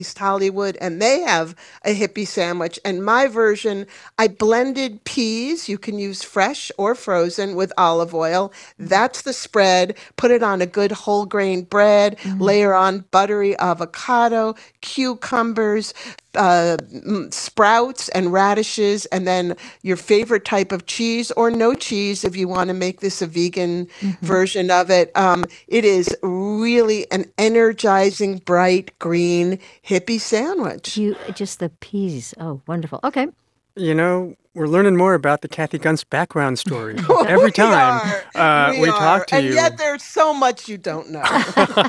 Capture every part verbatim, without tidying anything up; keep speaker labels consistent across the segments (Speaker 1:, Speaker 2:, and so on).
Speaker 1: East Hollywood, and they have a hippie sandwich. And my version, I blended peas. You can use fresh or frozen with olive oil. That's the spread. Put it on a good whole grain bread.
Speaker 2: Mm.
Speaker 1: Layer on buttery avocado, cucumbers, uh, mm, sprouts and radishes, and then your favorite type of cheese or no cheese if you want to make this a vegan
Speaker 2: Hmm.
Speaker 1: version of it. Um, it is really an energizing, bright green hippie sandwich.
Speaker 2: You just the peas. Oh, wonderful. Okay.
Speaker 3: You know, we're learning more about the Kathy Gunst background story every
Speaker 1: We
Speaker 3: time
Speaker 1: are.
Speaker 3: uh,
Speaker 1: We
Speaker 3: we
Speaker 1: are.
Speaker 3: talk to
Speaker 1: And
Speaker 3: you.
Speaker 1: yet there's so much you don't know.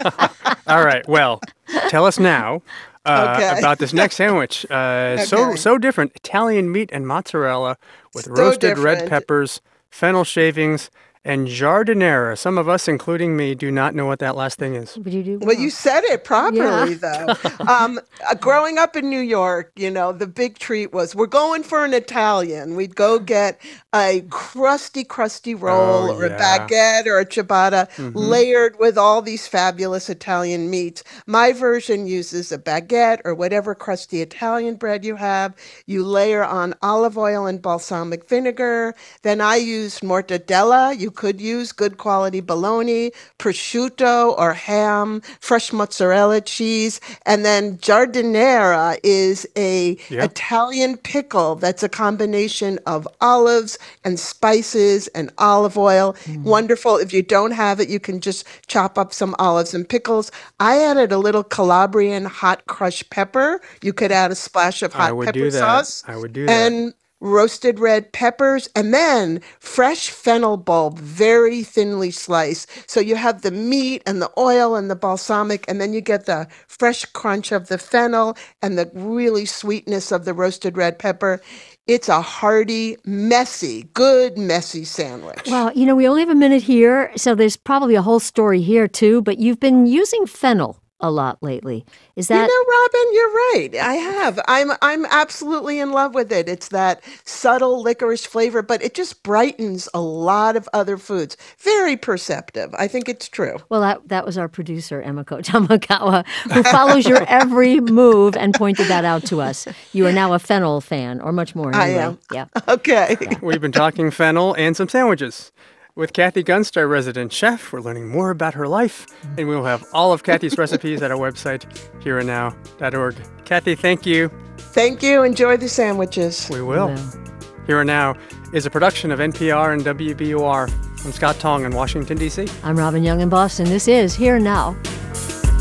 Speaker 3: All right, well, tell us now uh,
Speaker 1: Okay.
Speaker 3: about this next sandwich. Uh, so
Speaker 1: Okay.
Speaker 3: so different: Italian meat and mozzarella with
Speaker 1: So
Speaker 3: roasted red
Speaker 1: different.
Speaker 3: peppers, fennel shavings, and giardiniera. Some of us, including me, do not know what that last thing is.
Speaker 2: But you do
Speaker 1: Well, you
Speaker 2: well.
Speaker 1: said it
Speaker 2: Yeah.
Speaker 1: properly, though. Um, uh, growing up in New York, you know, the big treat was we're going for an Italian. We'd go get a crusty, crusty
Speaker 3: Oh
Speaker 1: roll or a
Speaker 3: yeah.
Speaker 1: baguette or a ciabatta
Speaker 3: Mm-hmm.
Speaker 1: layered with all these fabulous Italian meats. My version uses a baguette or whatever crusty Italian bread you have. You layer on olive oil and balsamic vinegar. Then I used mortadella. You could use good quality bologna, prosciutto or ham, fresh mozzarella cheese, and then giardiniera is a
Speaker 3: Yeah.
Speaker 1: Italian pickle that's a combination of olives and spices and olive oil.
Speaker 2: Mm.
Speaker 1: Wonderful. If you don't have it, you can just chop up some olives and pickles. I added a little Calabrian hot crushed pepper. You could add a splash of
Speaker 3: I
Speaker 1: hot
Speaker 3: would
Speaker 1: pepper
Speaker 3: do that.
Speaker 1: sauce
Speaker 3: I would do that.
Speaker 1: and roasted red peppers, and then fresh fennel bulb, very thinly sliced. So you have the meat and the oil and the balsamic, and then you get the fresh crunch of the fennel and the really sweetness of the roasted red pepper. It's a hearty, messy, good, messy sandwich.
Speaker 2: Well, you know, we only have a minute here, so there's probably a whole story here too, but you've been using fennel a lot lately. Is
Speaker 1: You
Speaker 2: that
Speaker 1: know, Robin, you're right. I have. I'm I'm absolutely in love with it. It's that subtle licorice flavor, but it just brightens a lot of other foods. Very perceptive. I think it's true.
Speaker 2: well, that, that was our producer, Emiko Tamakawa, who follows your every move and pointed that out to us. You are now a fennel fan, or much more
Speaker 1: I
Speaker 2: anyway.
Speaker 1: am.
Speaker 2: Yeah.
Speaker 1: Okay.
Speaker 2: Yeah.
Speaker 3: We've been talking fennel and some sandwiches. With Kathy Gunst, our resident chef, we're learning more about her life, and we'll have all of Kathy's recipes at our website, here and now dot org. Kathy, thank you.
Speaker 1: Thank you. Enjoy the sandwiches.
Speaker 3: We will.
Speaker 2: Well,
Speaker 3: Here and Now is a production of N P R and W B U R. I'm Scott Tong in Washington, D C.
Speaker 2: I'm Robin Young in Boston. This is Here Now.